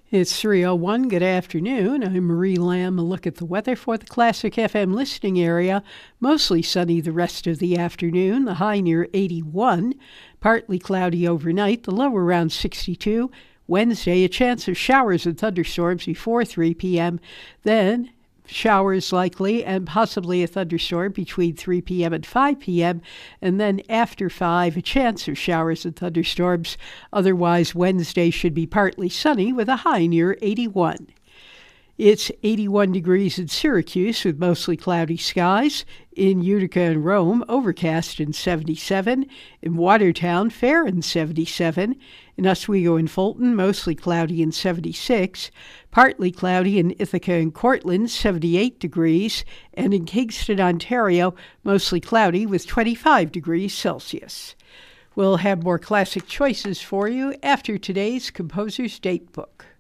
It's 3:01. Good afternoon. I'm Marie Lamb. A look at the weather for the Classic FM listening area. Mostly sunny the rest of the afternoon. The high near 81. Partly cloudy overnight. The low around 62. Wednesday, a chance of showers and thunderstorms before 3 p.m. Then showers likely and possibly a thunderstorm between 3 p.m. and 5 p.m. And then after 5, a chance of showers and thunderstorms. Otherwise, Wednesday should be partly sunny with a high near 81. It's 81 degrees in Syracuse with mostly cloudy skies. In Utica and Rome, overcast and 77. In Watertown, fair and 77. In Oswego and Fulton, mostly cloudy and 76. Partly cloudy in Ithaca and Cortland, 78 degrees. And in Kingston, Ontario, mostly cloudy with 25 degrees Celsius. We'll have more classic choices for you after today's Composer's Date Book.